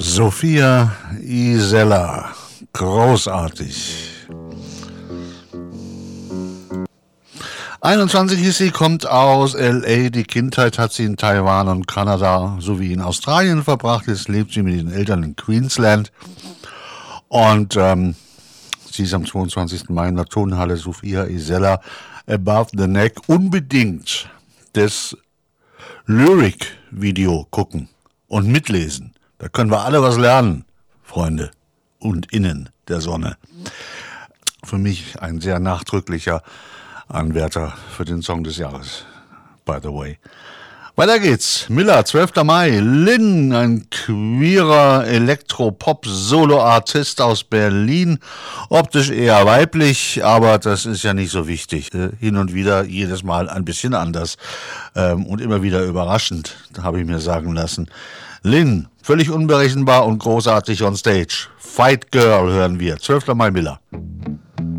Sophia Isella, großartig. 21 ist sie, kommt aus L.A. Die Kindheit hat sie in Taiwan und Kanada sowie in Australien verbracht. Jetzt lebt sie mit ihren Eltern in Queensland. Und sie ist am 22. Mai in der Tonhalle Sophia Isella Above the Neck. Unbedingt das Lyric-Video gucken und mitlesen. Da können wir alle was lernen, Freunde und Innen der Sonne. Für mich ein sehr nachdrücklicher Anwärter für den Song des Jahres, by the way. Weiter geht's. Miller, 12. Mai. Lynn, ein queerer Elektro-Pop-Solo-Artist aus Berlin. Optisch eher weiblich, aber das ist ja nicht so wichtig. Hin und wieder, jedes Mal ein bisschen anders. Und immer wieder überraschend, habe ich mir sagen lassen. Lynn, völlig unberechenbar und großartig on stage. Fight Girl hören wir. 12. Mai, Miller.